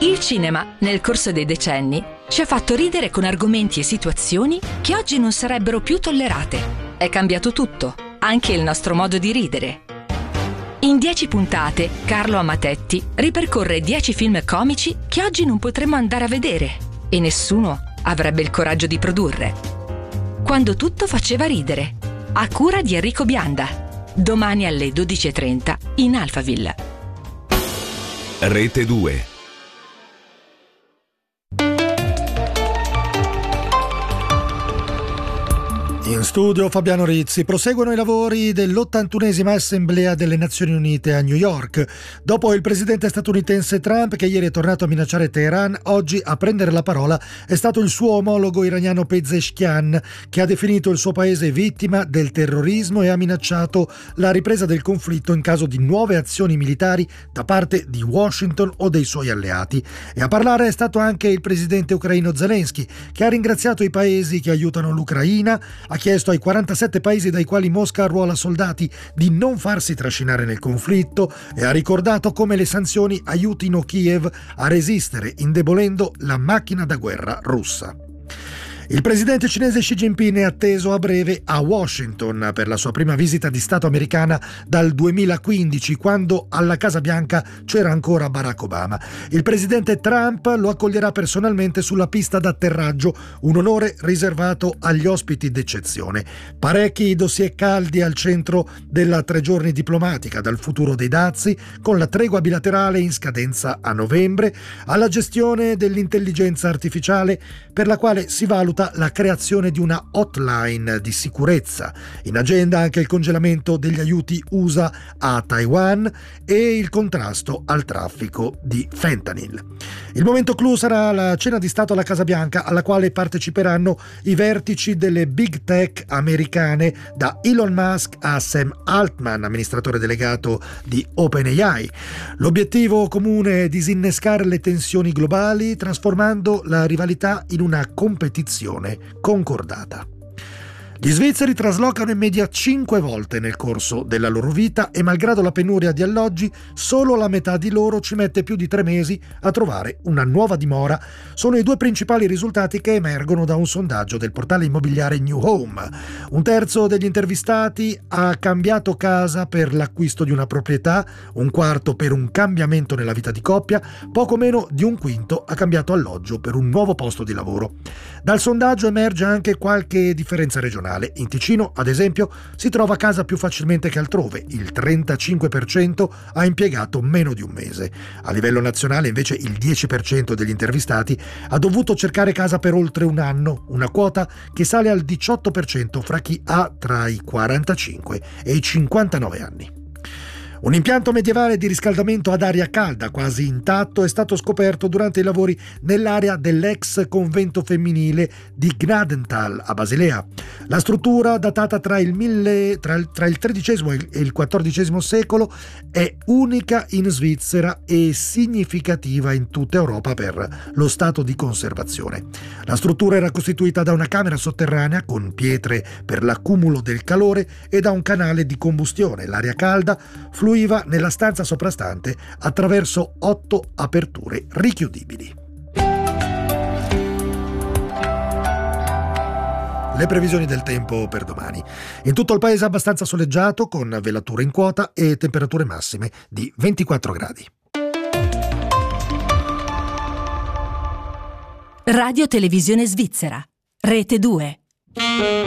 Il cinema, nel corso dei decenni, ci ha fatto ridere con argomenti e situazioni che oggi non sarebbero più tollerate. È cambiato tutto, anche il nostro modo di ridere. In 10 puntate, Carlo Amatetti ripercorre 10 film comici che oggi non potremmo andare a vedere e nessuno avrebbe il coraggio di produrre. Quando tutto faceva ridere, a cura di Enrico Bianda. Domani alle 12:30 in Alphaville. Rete 2. In studio Fabiano Rizzi. Proseguono i lavori dell'81esima Assemblea delle Nazioni Unite a New York. Dopo il presidente statunitense Trump, che ieri è tornato a minacciare Teheran, oggi a prendere la parola è stato il suo omologo iraniano Pezeshkian, che ha definito il suo paese vittima del terrorismo e ha minacciato la ripresa del conflitto in caso di nuove azioni militari da parte di Washington o dei suoi alleati. E a parlare è stato anche il presidente ucraino Zelensky, che ha ringraziato i paesi che aiutano l'Ucraina, ha chiesto ai 47 paesi dai quali Mosca arruola soldati di non farsi trascinare nel conflitto e ha ricordato come le sanzioni aiutino Kiev a resistere, indebolendo la macchina da guerra russa. Il presidente cinese Xi Jinping è atteso a breve a Washington per la sua prima visita di Stato americana dal 2015, quando alla Casa Bianca c'era ancora Barack Obama. Il presidente Trump lo accoglierà personalmente sulla pista d'atterraggio, un onore riservato agli ospiti d'eccezione. Parecchi dossier caldi al centro della 3 giorni diplomatica, dal futuro dei dazi, con la tregua bilaterale in scadenza a novembre, alla gestione dell'intelligenza artificiale, per la quale si valuta la creazione di una hotline di sicurezza. In agenda anche il congelamento degli aiuti USA a Taiwan e il contrasto al traffico di fentanyl. Il momento clou sarà la cena di Stato alla Casa Bianca, alla quale parteciperanno i vertici delle big tech americane, da Elon Musk a Sam Altman, amministratore delegato di OpenAI. L'obiettivo comune è disinnescare le tensioni globali, trasformando la rivalità in una competizione concordata. Gli svizzeri traslocano in media 5 volte nel corso della loro vita e, malgrado la penuria di alloggi, solo la metà di loro ci mette più di 3 mesi a trovare una nuova dimora. Sono i 2 principali risultati che emergono da un sondaggio del portale immobiliare New Home. Un terzo degli intervistati ha cambiato casa per l'acquisto di una proprietà, un quarto per un cambiamento nella vita di coppia, poco meno di un quinto ha cambiato alloggio per un nuovo posto di lavoro. Dal sondaggio emerge anche qualche differenza regionale. In Ticino, ad esempio, si trova casa più facilmente che altrove. Il 35% ha impiegato meno di un mese. A livello nazionale, invece, il 10% degli intervistati ha dovuto cercare casa per oltre un anno, una quota che sale al 18% fra chi ha tra i 45 e i 59 anni. Un impianto medievale di riscaldamento ad aria calda, quasi intatto, è stato scoperto durante i lavori nell'area dell'ex convento femminile di Gnadenthal a Basilea. La struttura, datata tra il XIII e il XIV secolo, è unica in Svizzera e significativa in tutta Europa per lo stato di conservazione. La struttura era costituita da una camera sotterranea con pietre per l'accumulo del calore e da un canale di combustione. L'aria calda fluiva nella stanza soprastante attraverso 8 aperture richiudibili. Le previsioni del tempo per domani. In tutto il paese abbastanza soleggiato, con velature in quota e temperature massime di 24 gradi. Radio Televisione Svizzera, Rete 2.